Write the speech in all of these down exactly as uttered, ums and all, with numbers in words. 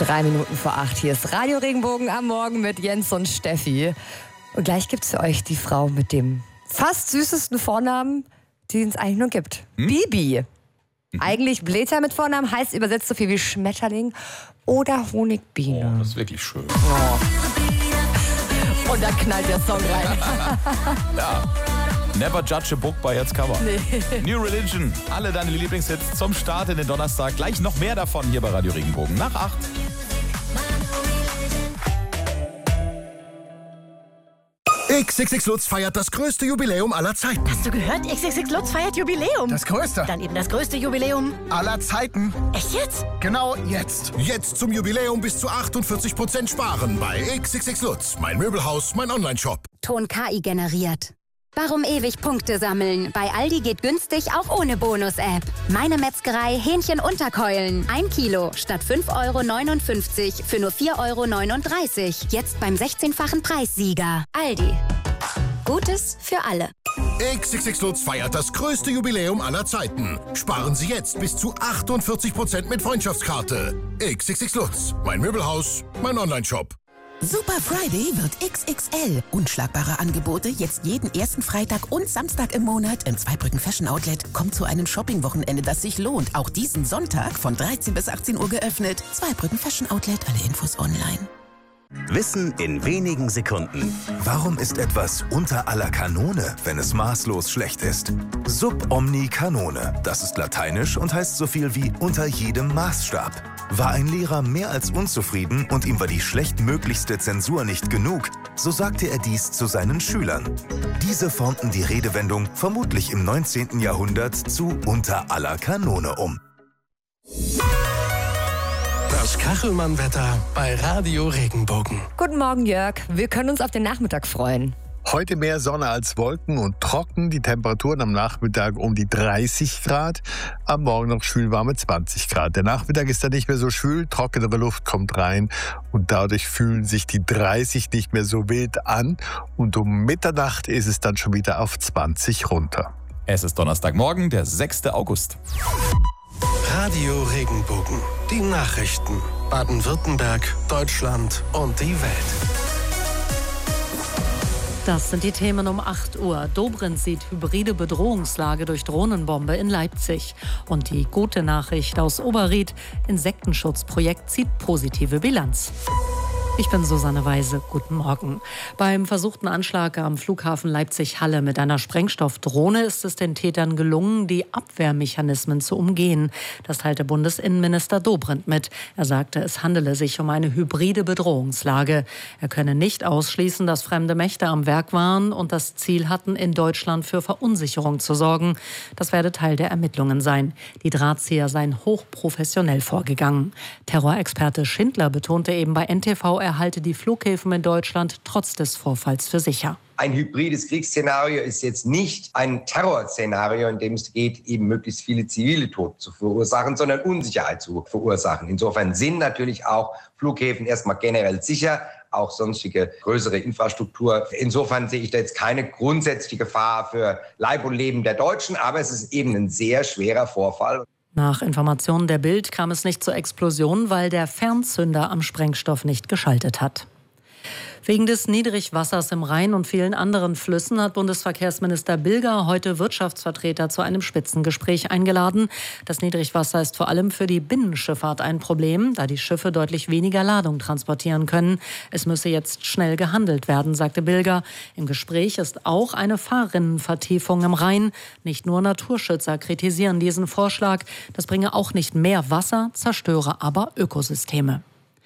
Drei Minuten vor acht. Hier ist Radio Regenbogen am Morgen mit Jens und Steffi. Und gleich gibt es für euch die Frau mit dem fast süßesten Vornamen, den es eigentlich nur gibt. Hm? Bibi. Mhm. Eigentlich Blätter mit Vornamen, heißt übersetzt so viel wie Schmetterling oder Honigbiene. Oh, das ist wirklich schön. Oh. Und dann knallt der Song rein. Ja. Never judge a book by its cover. Nee. New Religion. Alle deine Lieblingshits zum Start in den Donnerstag. Gleich noch mehr davon hier bei Radio Regenbogen. Nach acht. X X X Lutz feiert das größte Jubiläum aller Zeiten. Hast du gehört? X X X Lutz feiert Jubiläum. Das größte. Dann eben das größte Jubiläum aller Zeiten. Echt jetzt? Genau jetzt. Jetzt zum Jubiläum bis zu achtundvierzig Prozent sparen bei X X X Lutz. Mein Möbelhaus, mein Onlineshop. Ton K I generiert. Warum ewig Punkte sammeln? Bei Aldi geht günstig auch ohne Bonus-App. Meine Metzgerei Hähnchen Unterkeulen. Ein Kilo statt fünf Euro neunundfünfzig für nur vier Euro neununddreißig. Jetzt beim sechzehnfachen Preissieger. Aldi. Gutes für alle. X X X Lutz feiert das größte Jubiläum aller Zeiten. Sparen Sie jetzt bis zu achtundvierzig Prozent mit Freundschaftskarte. X X X Lutz. Mein Möbelhaus, mein Onlineshop. Super Friday wird X X L. Unschlagbare Angebote jetzt jeden ersten Freitag und Samstag im Monat im Zweibrücken Fashion Outlet. Kommt zu einem Shopping-Wochenende, das sich lohnt. Auch diesen Sonntag von dreizehn bis achtzehn Uhr geöffnet. Zweibrücken Fashion Outlet, alle Infos online. Wissen in wenigen Sekunden. Warum ist etwas unter aller Kanone, wenn es maßlos schlecht ist? Sub omni canone, das ist lateinisch und heißt so viel wie unter jedem Maßstab. War ein Lehrer mehr als unzufrieden und ihm war die schlechtmöglichste Zensur nicht genug, so sagte er dies zu seinen Schülern. Diese formten die Redewendung vermutlich im neunzehnten Jahrhundert zu unter aller Kanone um. Das Kachelmann-Wetter bei Radio Regenbogen. Guten Morgen, Jörg. Wir können uns auf den Nachmittag freuen. Heute mehr Sonne als Wolken und trocken. Die Temperaturen am Nachmittag um die dreißig Grad. Am Morgen noch schwülwarme zwanzig Grad. Der Nachmittag ist dann nicht mehr so schwül, trockenere Luft kommt rein und dadurch fühlen sich die dreißig nicht mehr so wild an. Und um Mitternacht ist es dann schon wieder auf zwanzig runter. Es ist Donnerstagmorgen, der sechster August. Radio Regenbogen. Die Nachrichten. Baden-Württemberg, Deutschland und die Welt. Das sind die Themen um acht Uhr. Dobrindt sieht hybride Bedrohungslage durch Drohnenbombe in Leipzig. Und die gute Nachricht aus Oberried: Insektenschutzprojekt zieht positive Bilanz. Ich bin Susanne Weise. Guten Morgen. Beim versuchten Anschlag am Flughafen Leipzig-Halle mit einer Sprengstoffdrohne ist es den Tätern gelungen, die Abwehrmechanismen zu umgehen. Das teilte Bundesinnenminister Dobrindt mit. Er sagte, es handele sich um eine hybride Bedrohungslage. Er könne nicht ausschließen, dass fremde Mächte am Werk waren und das Ziel hatten, in Deutschland für Verunsicherung zu sorgen. Das werde Teil der Ermittlungen sein. Die Drahtzieher seien hochprofessionell vorgegangen. Terrorexperte Schindler betonte eben bei N T V, er halte die Flughäfen in Deutschland trotz des Vorfalls für sicher. Ein hybrides Kriegsszenario ist jetzt nicht ein Terrorszenario, in dem es geht, eben möglichst viele zivile Tote zu verursachen, sondern Unsicherheit zu verursachen. Insofern sind natürlich auch Flughäfen erstmal generell sicher, auch sonstige größere Infrastruktur. Insofern sehe ich da jetzt keine grundsätzliche Gefahr für Leib und Leben der Deutschen, aber es ist eben ein sehr schwerer Vorfall. Nach Informationen der Bild kam es nicht zur Explosion, weil der Fernzünder am Sprengstoff nicht geschaltet hat. Wegen des Niedrigwassers im Rhein und vielen anderen Flüssen hat Bundesverkehrsminister Bilger heute Wirtschaftsvertreter zu einem Spitzengespräch eingeladen. Das Niedrigwasser ist vor allem für die Binnenschifffahrt ein Problem, da die Schiffe deutlich weniger Ladung transportieren können. Es müsse jetzt schnell gehandelt werden, sagte Bilger. Im Gespräch ist auch eine Fahrrinnenvertiefung im Rhein. Nicht nur Naturschützer kritisieren diesen Vorschlag. Das bringe auch nicht mehr Wasser, zerstöre aber Ökosysteme.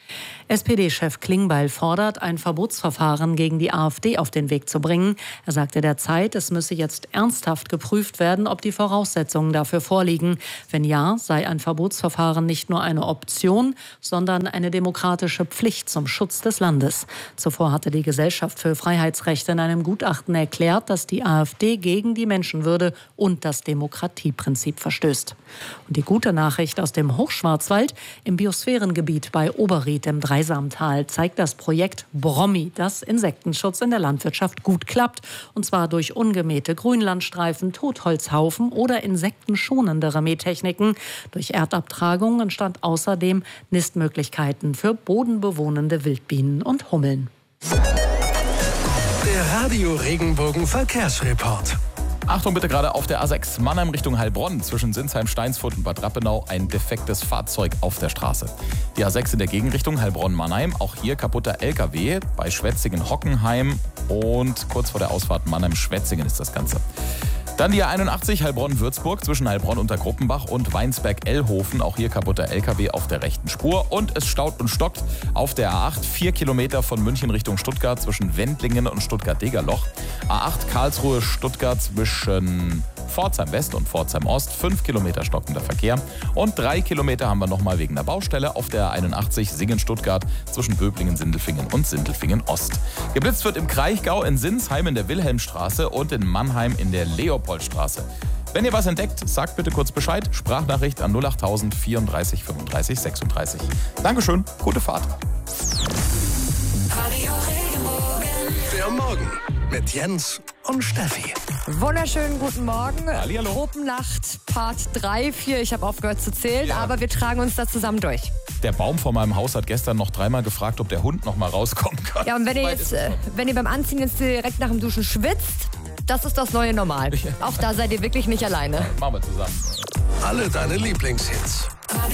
S P D-Chef Klingbeil fordert, ein Verbotsverfahren gegen die AfD auf den Weg zu bringen. Er sagte der Zeit, es müsse jetzt ernsthaft geprüft werden, ob die Voraussetzungen dafür vorliegen. Wenn ja, sei ein Verbotsverfahren nicht nur eine Option, sondern eine demokratische Pflicht zum Schutz des Landes. Zuvor hatte die Gesellschaft für Freiheitsrechte in einem Gutachten erklärt, dass die AfD gegen die Menschenwürde und das Demokratieprinzip verstößt. Und die gute Nachricht aus dem Hochschwarzwald: im Biosphärengebiet bei Oberried im Dreisamtal zeigt das Projekt Brommi, dass Insektenschutz in der Landwirtschaft gut klappt. Und zwar durch ungemähte Grünlandstreifen, Totholzhaufen oder insektenschonendere Mähtechniken. Durch Erdabtragung entstand außerdem Nistmöglichkeiten für bodenbewohnende Wildbienen und Hummeln. Der Radio Regenbogen Verkehrsreport. Achtung bitte, gerade auf der A sechs Mannheim Richtung Heilbronn zwischen Sinsheim, Steinsfurt und Bad Rappenau ein defektes Fahrzeug auf der Straße. Die A sechs in der Gegenrichtung Heilbronn-Mannheim, auch hier kaputter L K W bei Schwetzingen-Hockenheim und kurz vor der Ausfahrt Mannheim-Schwetzingen ist das Ganze. Dann die A einundachtzig Heilbronn-Würzburg zwischen Heilbronn unter Gruppenbach und Weinsberg-Ellhofen. Auch hier kaputter L K W auf der rechten Spur. Und es staut und stockt auf der A acht, vier Kilometer von München Richtung Stuttgart zwischen Wendlingen und Stuttgart-Degerloch. A acht Karlsruhe-Stuttgart zwischen Pforzheim West und Pforzheim Ost, fünf Kilometer stockender Verkehr. Und drei Kilometer haben wir nochmal wegen der Baustelle auf der A einundachtzig Singen-Stuttgart zwischen Böblingen, Sindelfingen und Sindelfingen Ost. Geblitzt wird im Kraichgau, in Sinsheim in der Wilhelmstraße und in Mannheim in der Leopoldstraße. Wenn ihr was entdeckt, sagt bitte kurz Bescheid. Sprachnachricht an null achttausend vierunddreißig fünfunddreißig sechsunddreißig. Dankeschön, gute Fahrt. Der Morgen mit Jens und Steffi. Wunderschönen guten Morgen. Hallihallo. Tropennacht Part drei, vier. Ich habe aufgehört zu zählen, ja. aber wir tragen uns da zusammen durch. Der Baum vor meinem Haus hat gestern noch dreimal gefragt, ob der Hund noch mal rauskommen kann. Ja, und wenn ihr jetzt, äh, wenn ihr beim Anziehen jetzt direkt nach dem Duschen schwitzt, das ist das neue Normal. Auch da seid ihr wirklich nicht alleine. Machen wir zusammen. Alle deine Lieblingshits.